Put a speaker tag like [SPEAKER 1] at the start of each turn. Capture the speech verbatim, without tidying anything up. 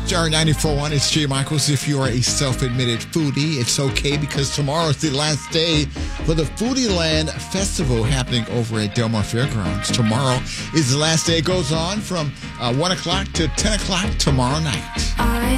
[SPEAKER 1] Star ninety-four point one, it's Jay Michaels. If you are a self-admitted foodie, it's okay because tomorrow is the last day for the Foodie Land Festival happening over at Del Mar Fairgrounds. Tomorrow is the last day. It goes on from uh, one o'clock to ten o'clock tomorrow night.
[SPEAKER 2] I